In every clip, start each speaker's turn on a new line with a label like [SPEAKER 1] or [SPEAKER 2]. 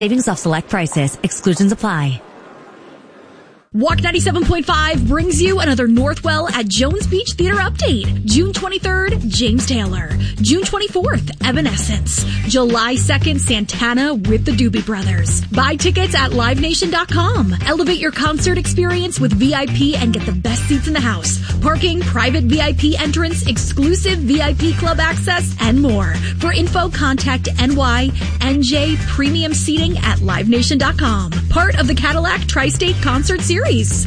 [SPEAKER 1] Savings off select prices. Exclusions apply.
[SPEAKER 2] Walk 97.5 brings you another Northwell at Jones Beach Theater update. June 23rd, James Taylor. June 24th, Evanescence. July 2nd, Santana with the Doobie Brothers. Buy tickets at livenation.com. Elevate your concert experience with VIP and get the best seats in the house. Parking, private VIP entrance, exclusive VIP club access, and more. For info, contact NYNJ Premium Seating at livenation.com. Part of the Cadillac Tri-State Concert Series.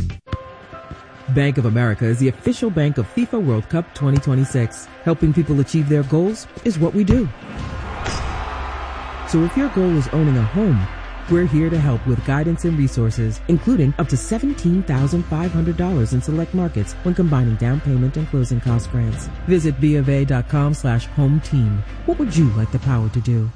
[SPEAKER 3] Bank of America is the official bank of FIFA World Cup 2026. Helping people achieve their goals is what we do. So if your goal is owning a home, we're here to help with guidance and resources, including up to $17,500 in select markets when combining down payment and closing cost grants. Visit BofA.com/home team. What would you like the power to do?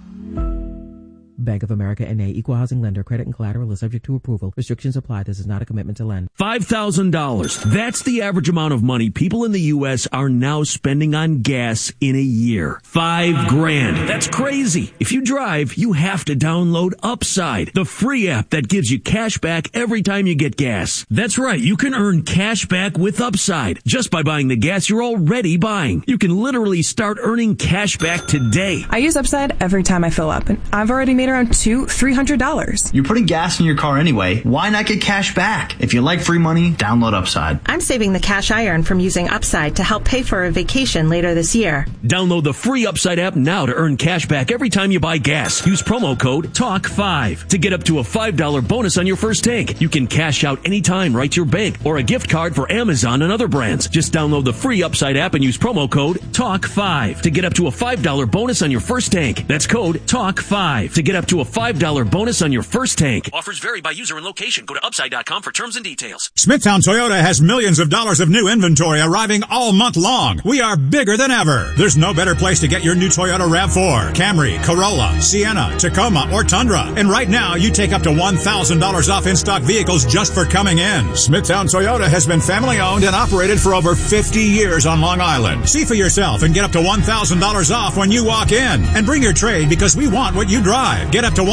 [SPEAKER 3] Bank of America N.A. Equal housing lender. Credit and collateral is subject to approval. Restrictions apply. This is not a commitment to lend.
[SPEAKER 4] $5,000. That's the average amount of money people in the U.S. are now spending on gas in a year. $5,000. That's crazy. If you drive, you have to download Upside, the free app that gives you cash back every time you get gas. That's right. You can earn cash back with Upside just by buying the gas you're already buying. You can literally start earning cash back today.
[SPEAKER 5] I use Upside every time I fill up, and I've already made around $200-$300.
[SPEAKER 6] You're putting gas in your car anyway. Why not get cash back? If you like free money, download Upside.
[SPEAKER 7] I'm saving the cash I earn from using Upside to help pay for a vacation later this year.
[SPEAKER 4] Download the free Upside app now to earn cash back every time you buy gas. Use promo code TALK5 to get up to a $5 bonus on your first tank. You can cash out anytime right to your bank or a gift card for Amazon and other brands. Just download the free Upside app and use promo code TALK5 to get up to a $5 bonus on your first tank. That's code TALK5 to get up to a $5 bonus on your first tank. Offers vary by user and location. Go to Upside.com for terms and details.
[SPEAKER 8] Smithtown Toyota has millions of dollars of new inventory arriving all month long. We are bigger than ever. There's no better place to get your new Toyota RAV4, Camry, Corolla, Sienna, Tacoma, or Tundra. And right now, you take up to $1,000 off in-stock vehicles just for coming in. Smithtown Toyota has been family-owned and operated for over 50 years on Long Island. See for yourself and get up to $1,000 off when you walk in. And bring your trade because we want what you drive. Get up to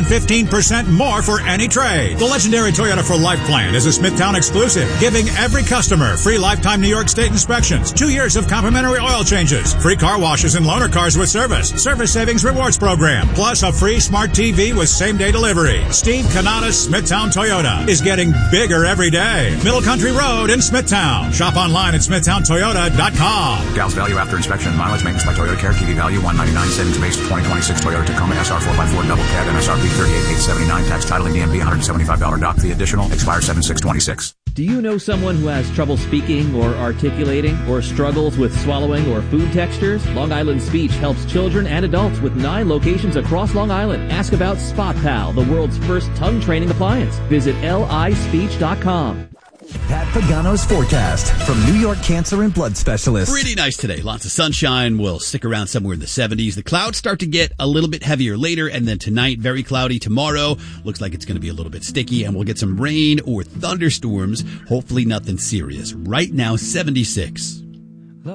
[SPEAKER 8] 115% more for any trade. The legendary Toyota for Life plan is a Smithtown exclusive, giving every customer free lifetime New York State inspections, 2 years of complimentary oil changes, free car washes and loaner cars with service savings rewards program, plus a free smart TV with same-day delivery. Steve Canada's Smithtown Toyota is getting bigger every day. Middle Country Road in Smithtown. Shop online at smithtowntoyota.com.
[SPEAKER 9] Gals value after inspection. Mileage maintenance by Toyota Care. TV value $199. Savings based 2026 Toyota Tacoma SR 4x4 double cab MSRP $38,879. Tax titling DMV $175 doc fee additional. Expires 7/6/26.
[SPEAKER 10] Do you know someone who has trouble speaking or articulating or struggles with swallowing or food textures? Long Island Speech helps children and adults with 9 locations across Long Island. Ask about Spot Pal, the world's first tongue training appliance. Visit lispeech.com.
[SPEAKER 11] Pat Pagano's forecast from New York Cancer and Blood Specialists.
[SPEAKER 12] Pretty nice today. Lots of sunshine. We'll stick around somewhere in the 70s. The clouds start to get a little bit heavier later, and then tonight, very cloudy. Tomorrow, looks like it's going to be a little bit sticky, and we'll get some rain or thunderstorms. Hopefully nothing serious. Right now, 76.